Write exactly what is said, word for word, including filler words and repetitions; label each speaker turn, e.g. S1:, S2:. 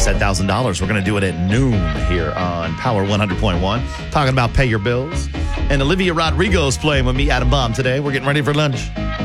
S1: contest at one thousand dollars. We're going to do it at noon here on Power one hundred point one. Talking about pay your bills. And Olivia Rodrigo's playing with me, Adam Bomb, today. We're getting ready for lunch.